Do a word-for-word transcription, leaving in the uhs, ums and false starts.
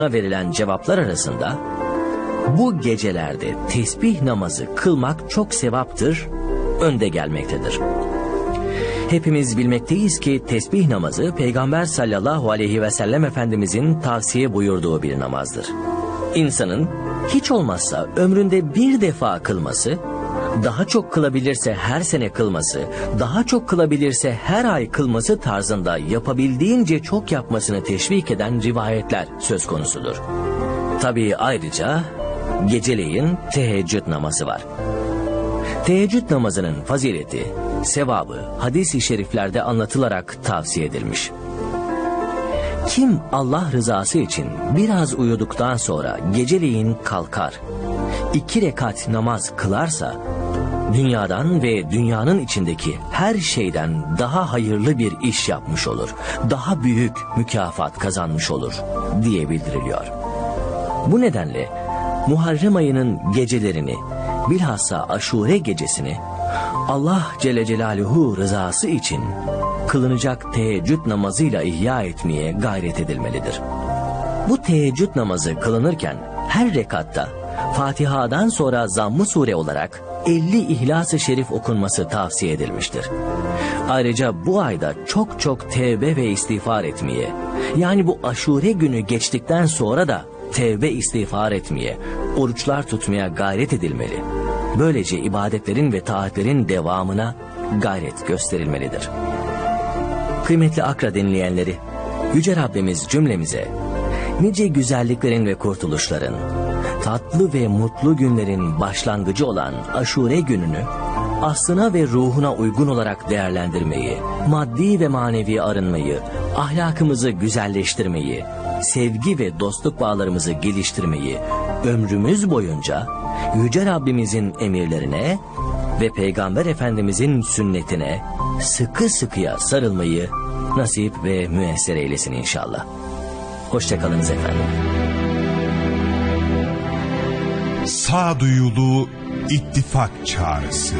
verilen cevaplar arasında bu gecelerde tesbih namazı kılmak çok sevaptır, önde gelmektedir. Hepimiz bilmekteyiz ki tesbih namazı Peygamber sallallahu aleyhi ve sellem Efendimizin tavsiye buyurduğu bir namazdır. İnsanın hiç olmazsa ömründe bir defa kılması, daha çok kılabilirse her sene kılması, daha çok kılabilirse her ay kılması tarzında yapabildiğince çok yapmasını teşvik eden rivayetler söz konusudur. Tabii ayrıca geceleyin teheccüd namazı var. Teheccüd namazının fazileti, sevabı hadis-i şeriflerde anlatılarak tavsiye edilmiş. Kim Allah rızası için biraz uyuduktan sonra geceleyin kalkar, iki rekat namaz kılarsa, dünyadan ve dünyanın içindeki her şeyden daha hayırlı bir iş yapmış olur, daha büyük mükafat kazanmış olur diye bildiriliyor. Bu nedenle Muharrem ayının gecelerini, bilhassa Aşure gecesini Allah Celle Celaluhu rızası için kılınacak teheccüd namazıyla ihya etmeye gayret edilmelidir. Bu teheccüd namazı kılınırken her rekatta Fatiha'dan sonra zamm-ı sure olarak elli İhlas-ı Şerif okunması tavsiye edilmiştir. Ayrıca bu ayda çok çok tevbe ve istiğfar etmeye, yani bu Aşure günü geçtikten sonra da tevbe istiğfar etmeye, oruçlar tutmaya gayret edilmeli. Böylece ibadetlerin ve taatlerin devamına gayret gösterilmelidir. Kıymetli Akra dinleyenleri, Yüce Rabbimiz cümlemize nice güzelliklerin ve kurtuluşların, tatlı ve mutlu günlerin başlangıcı olan Aşure gününü aslına ve ruhuna uygun olarak değerlendirmeyi, maddi ve manevi arınmayı, ahlakımızı güzelleştirmeyi, sevgi ve dostluk bağlarımızı geliştirmeyi ömrümüz boyunca Yüce Rabbimizin emirlerine ve Peygamber Efendimizin sünnetine sıkı sıkıya sarılmayı nasip ve müyesser eylesin inşallah. Hoşçakalınız efendim. Sağduyulu ittifak çağrısı.